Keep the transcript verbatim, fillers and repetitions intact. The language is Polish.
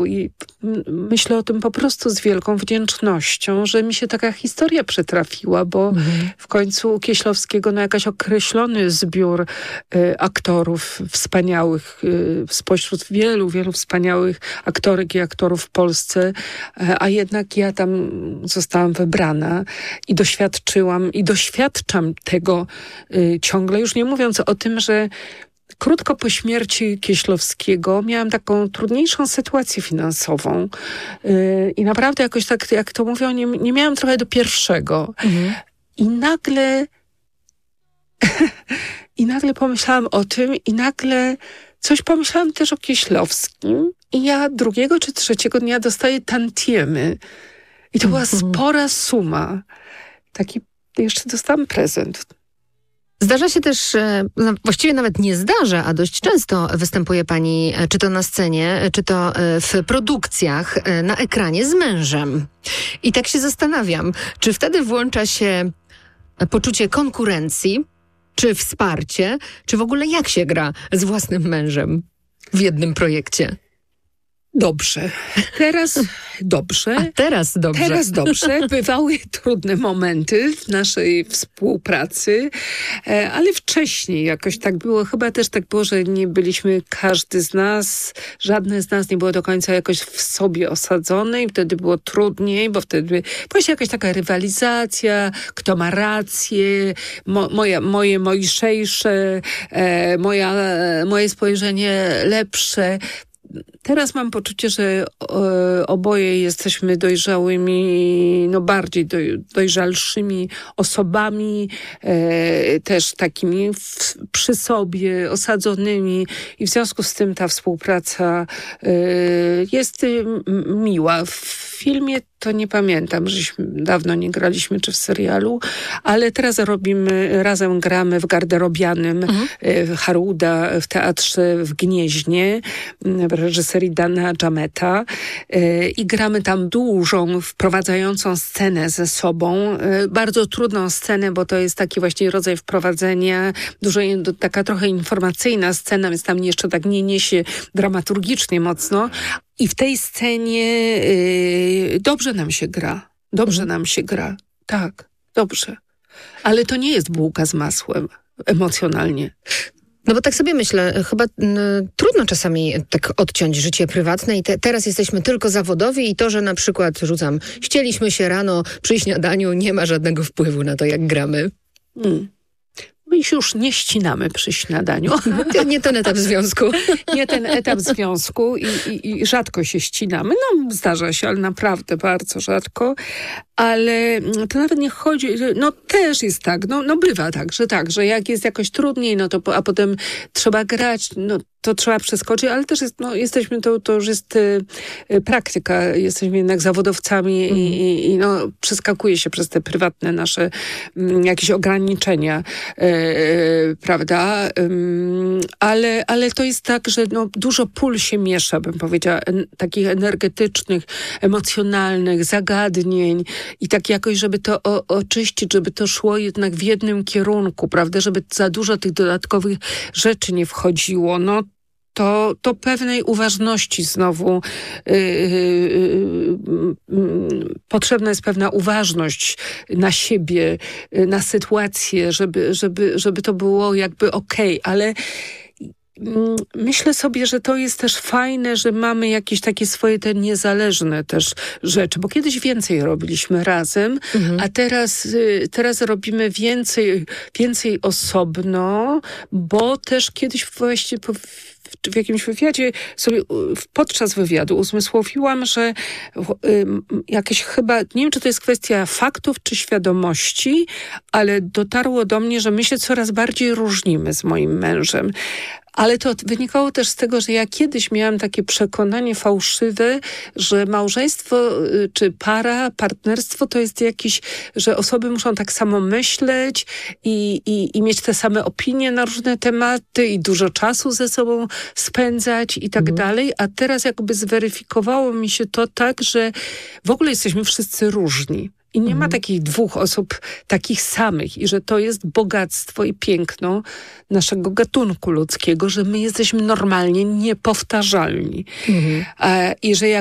I myślę o tym po prostu z wielką wdzięcznością, że mi się taka historia przytrafiła, bo mhm. w końcu u Kieślowskiego no jakaś określony zbiór y, aktorów wspaniałych, y, spośród wielu, wielu wspaniałych aktorek i aktorów w Polsce, y, a jednak ja tam zostałam wybrana i doświadczyłam i doświadczam tego y, ciągle, już nie mówiąc o tym, że krótko po śmierci Kieślowskiego miałam taką trudniejszą sytuację finansową yy, i naprawdę jakoś tak, jak to mówią, nie, nie miałam trochę do pierwszego. Mhm. I nagle i nagle pomyślałam o tym i nagle coś pomyślałam też o Kieślowskim i ja drugiego czy trzeciego dnia dostaję tantiemy. I to była mhm. spora suma. Taki jeszcze dostałam prezent. Zdarza się też, właściwie nawet nie zdarza, a dość często występuje pani, czy to na scenie, czy to w produkcjach, na ekranie z mężem. I tak się zastanawiam, czy wtedy włącza się poczucie konkurencji, czy wsparcie, czy w ogóle jak się gra z własnym mężem w jednym projekcie? Dobrze. Teraz dobrze. A teraz dobrze. Teraz dobrze. Bywały trudne momenty w naszej współpracy, ale wcześniej jakoś tak było. Chyba też tak było, że nie byliśmy, każdy z nas, żadne z nas nie było do końca jakoś w sobie osadzone i wtedy było trudniej, bo wtedy była się jakaś taka rywalizacja, kto ma rację, mo, moja, moje mojszejsze, e, moja, moje spojrzenie lepsze. Teraz mam poczucie, że e, oboje jesteśmy dojrzałymi, no bardziej doj, dojrzalszymi osobami, e, też takimi w, przy sobie, osadzonymi i w związku z tym ta współpraca e, jest m, miła. W filmie to nie pamiętam, żeśmy dawno nie graliśmy, czy w serialu, ale teraz robimy, razem gramy w Garderobianym mhm. w Haruda, w teatrze w Gnieźnie, w reżyserii Dana Dżameta i gramy tam dużą, wprowadzającą scenę ze sobą. Bardzo trudną scenę, bo to jest taki właśnie rodzaj wprowadzenia, dużo, taka trochę informacyjna scena, więc tam jeszcze tak nie niesie dramaturgicznie mocno. I w tej scenie yy, dobrze nam się gra. Dobrze nam się gra. Tak, dobrze. Ale to nie jest bułka z masłem emocjonalnie. No bo tak sobie myślę, chyba n, trudno czasami tak odciąć życie prywatne i te, teraz jesteśmy tylko zawodowi i to, że na przykład, rzucam, ścieliśmy się rano przy śniadaniu, nie ma żadnego wpływu na to, jak gramy. Hmm. My się już nie ścinamy przy śniadaniu. Nie ten etap związku. Nie ten etap związku i, i, i rzadko się ścinamy. No zdarza się, ale naprawdę bardzo rzadko. Ale to nawet nie chodzi, no też jest tak, no, no bywa tak, że tak, że jak jest jakoś trudniej, no to, a potem trzeba grać, no to trzeba przeskoczyć, ale też jest, no jesteśmy, to, to już jest y, y, praktyka, jesteśmy jednak zawodowcami mm. i, i, i no przeskakuje się przez te prywatne nasze y, jakieś ograniczenia, y, y, prawda, y, ale, ale to jest tak, że no dużo pól się miesza, bym powiedziała, en, takich energetycznych, emocjonalnych, zagadnień i tak jakoś, żeby to o, oczyścić, żeby to szło jednak w jednym kierunku, prawda, żeby za dużo tych dodatkowych rzeczy nie wchodziło, no to, to pewnej uważności znowu yy, yy, yy, potrzebna jest pewna uważność na siebie, yy, na sytuację, żeby, żeby, żeby to było jakby okej, okay, ale myślę sobie, że to jest też fajne, że mamy jakieś takie swoje te niezależne też rzeczy, bo kiedyś więcej robiliśmy razem, mhm. a teraz, teraz robimy więcej, więcej osobno, bo też kiedyś właśnie po, w jakimś wywiadzie sobie podczas wywiadu uzmysłowiłam, że jakieś chyba, nie wiem, czy to jest kwestia faktów czy świadomości, ale dotarło do mnie, że my się coraz bardziej różnimy z moim mężem. Ale to wynikało też z tego, że ja kiedyś miałam takie przekonanie fałszywe, że małżeństwo czy para, partnerstwo to jest jakiś, że osoby muszą tak samo myśleć i, i, i mieć te same opinie na różne tematy i dużo czasu ze sobą spędzać i tak mhm. dalej. A teraz jakby zweryfikowało mi się to tak, że w ogóle jesteśmy wszyscy różni. I nie mhm. ma takich dwóch osób takich samych i że to jest bogactwo i piękno naszego gatunku ludzkiego, że my jesteśmy normalnie niepowtarzalni. Mhm. E, I że